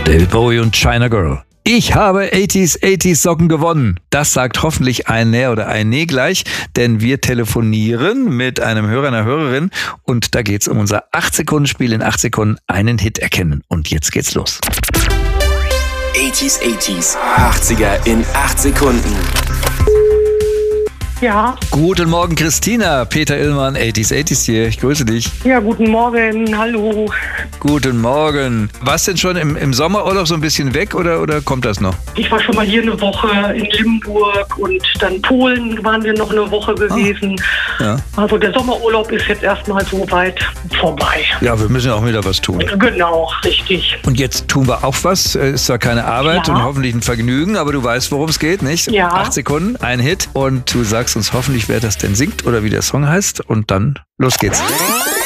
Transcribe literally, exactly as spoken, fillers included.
David Bowie und China Girl. Ich habe achtziger achtziger Socken gewonnen. Das sagt hoffentlich ein Nee oder ein Nee gleich, denn wir telefonieren mit einem Hörer, einer Hörerin und da geht's um unser acht-Sekunden-Spiel in acht Sekunden einen Hit erkennen. Und jetzt geht's los. achtziger achtziger, achtziger in acht Sekunden. Ja. Guten Morgen, Christina. Peter Illmann, achtziger achtziger hier. Ich grüße dich. Ja, guten Morgen. Hallo. Guten Morgen. Warst du denn schon im, im Sommerurlaub so ein bisschen weg oder, oder kommt das noch? Ich war schon mal hier eine Woche in Limburg und dann Polen waren wir noch eine Woche gewesen. Ah, ja. Also der Sommerurlaub ist jetzt erstmal so weit vorbei. Ja, wir müssen auch wieder was tun. Genau, richtig. Und jetzt tun wir auch was. Ist zwar keine Arbeit Ja. und hoffentlich ein Vergnügen, aber du weißt, worum es geht, nicht? Ja. Acht Sekunden, ein Hit und du sagst uns hoffentlich, wer das denn singt oder wie der Song heißt und dann los geht's.